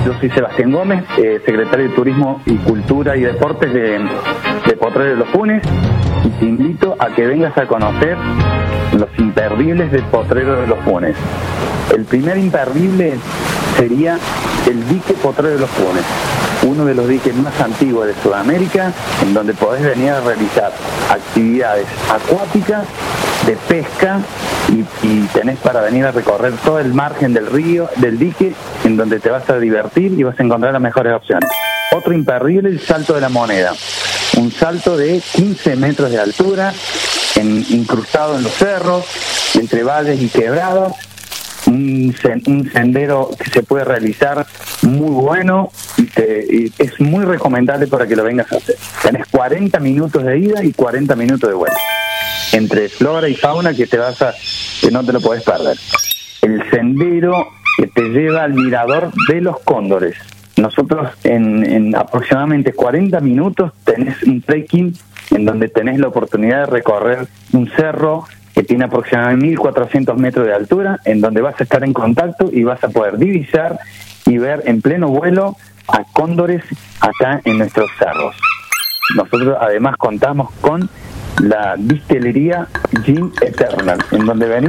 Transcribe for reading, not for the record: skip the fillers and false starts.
Yo soy Sebastián Gómez, secretario de Turismo y Cultura y Deportes de Potrero de los Funes, y te invito a que vengas a conocer los imperdibles de Potrero de los Funes. El primer imperdible sería el dique Potrero de los Funes, uno de los diques más antiguos de Sudamérica, en donde podés venir a realizar actividades acuáticas, de pesca, y tenés para venir a recorrer todo el margen del río, del dique, en donde te vas a divertir y vas a encontrar las mejores opciones. Otro imperdible, el Salto de la Moneda, un salto de 15 metros de altura, incrustado en los cerros, entre valles y quebradas, un sendero que se puede realizar muy bueno y es muy recomendable para que lo vengas a hacer. Tenés 40 minutos de ida y 40 minutos de vuelta, entre flora y fauna que no te lo podés perder. El sendero que te lleva al mirador de los cóndores. Nosotros en aproximadamente 40 minutos tenés un trekking en donde tenés la oportunidad de recorrer un cerro que tiene aproximadamente 1.400 metros de altura, en donde vas a estar en contacto y vas a poder divisar y ver en pleno vuelo a cóndores acá en nuestros cerros. Nosotros además contamos con la distillería Gin Eternal, en donde venimos